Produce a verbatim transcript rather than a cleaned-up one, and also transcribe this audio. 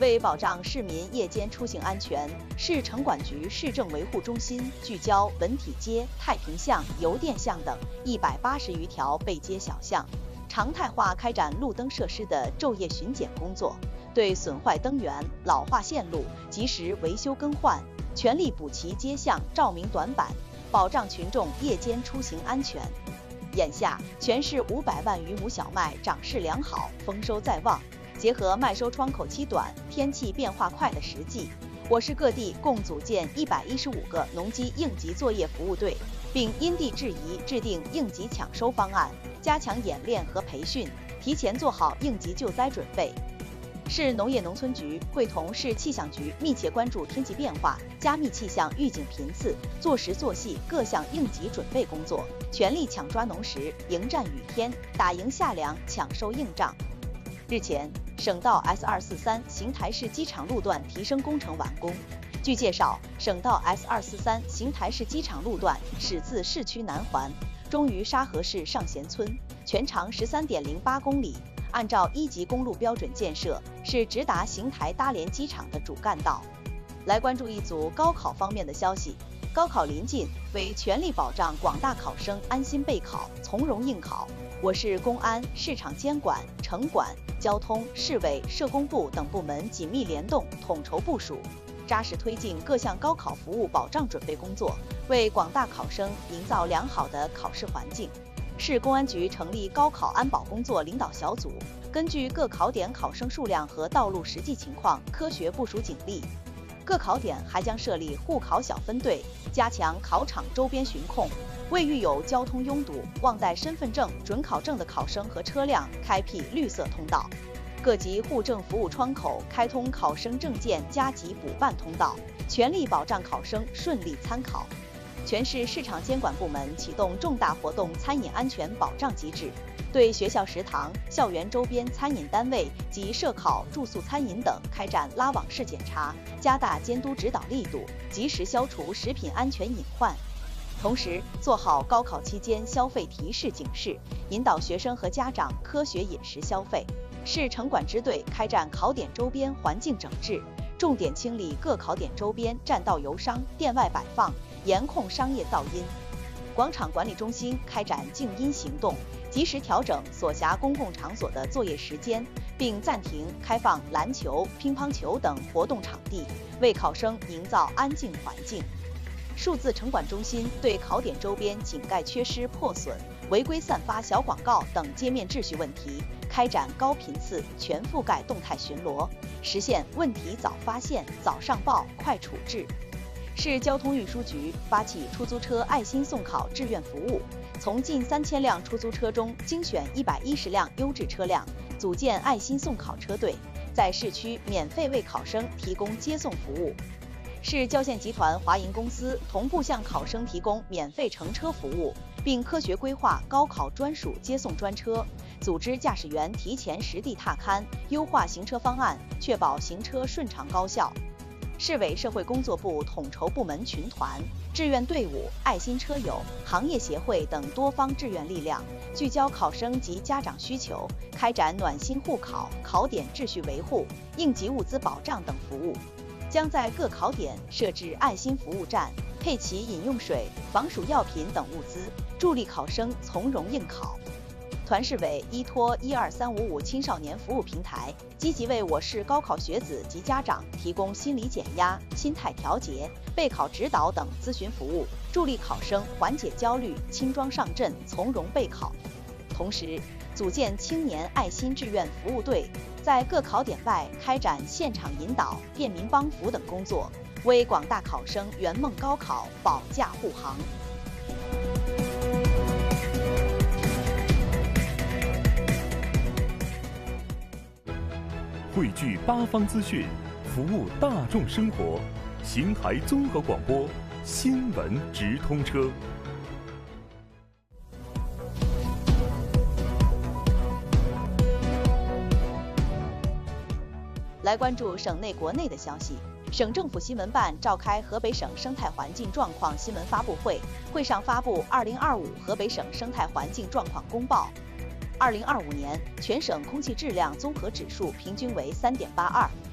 为保障市民夜间出行安全，市城管局市政维护中心聚焦文体街、太平巷、邮电巷等一百八十余条背街小巷，常态化开展路灯设施的昼夜巡检工作，对损坏灯源、老化线路及时维修更换，全力补齐街巷照明短板，保障群众夜间出行安全。眼下，全市五百万余亩小麦长势良好，丰收在望。结合麦收窗口期短、天气变化快的实际，我市各地共组建一百一十五个农机应急作业服务队，并因地制宜制定应急抢收方案，加强演练和培训，提前做好应急救灾准备。市农业农村局会同市气象局密切关注天气变化，加密气象预警频次，做实做细各项应急准备工作，全力抢抓农时，迎战雨天，打赢夏粮抢收硬仗。日前，省道 S 二四三邢台市机场路段提升工程完工。据介绍，省道 S 二四三邢台市机场路段始自市区南环，终于沙河市上贤村，全长 十三点零八公里。按照一级公路标准建设，是直达邢台搭连机场的主干道。来关注一组高考方面的消息。高考临近，为全力保障广大考生安心备考、从容应考，我市公安、市场监管、城管、交通、市委、社工部等部门紧密联动，统筹部署，扎实推进各项高考服务保障准备工作，为广大考生营造良好的考试环境。市公安局成立高考安保工作领导小组，根据各考点考生数量和道路实际情况，科学部署警力。各考点还将设立护考小分队，加强考场周边巡控，为遇有交通拥堵、忘带身份证、准考证的考生和车辆开辟绿色通道。各级户政服务窗口开通考生证件加急补办通道，全力保障考生顺利参考。全市市场监管部门启动重大活动餐饮安全保障机制，对学校食堂、校园周边餐饮单位及社考、住宿餐饮等开展拉网式检查，加大监督指导力度，及时消除食品安全隐患。同时，做好高考期间消费提示警示，引导学生和家长科学饮食消费。市城管支队开展考点周边环境整治，重点清理各考点周边占道游商、店外摆放，严控商业噪音。广场管理中心开展静音行动，及时调整所辖公共场所的作业时间，并暂停开放篮球、乒乓球等活动场地，为考生营造安静环境。数字城管中心对考点周边井盖缺失、破损、违规散发小广告等街面秩序问题，开展高频次、全覆盖动态巡逻，实现问题早发现、早上报、快处置。市交通运输局发起出租车爱心送考志愿服务，从近三千辆出租车中精选一百一十辆优质车辆，组建爱心送考车队，在市区免费为考生提供接送服务。市交建集团华银公司同步向考生提供免费乘车服务，并科学规划高考专属接送专车，组织驾驶员提前实地踏勘，优化行车方案，确保行车顺畅高效。市委社会工作部统筹部门群团、志愿队伍、爱心车友、行业协会等多方志愿力量，聚焦考生及家长需求，开展暖心护考、考点秩序维护、应急物资保障等服务。将在各考点设置爱心服务站，配齐饮用水、防暑药品等物资，助力考生从容应考。团市委依托一二三五五青少年服务平台，积极为我市高考学子及家长提供心理减压、心态调节、备考指导等咨询服务，助力考生缓解焦虑、轻装上阵、从容备考。同时，组建青年爱心志愿服务队，在各考点外开展现场引导、便民帮扶等工作，为广大考生圆梦高考保驾护航。 汇聚八方资讯，服务大众生活。邢台综合广播新闻直通车。 来关注省内国内的消息。省政府新闻办召开河北省生态环境状况新闻发布会，会上发布二零二五河北省生态环境状况公报。二零二五年全省空气质量综合指数平均为三点八二，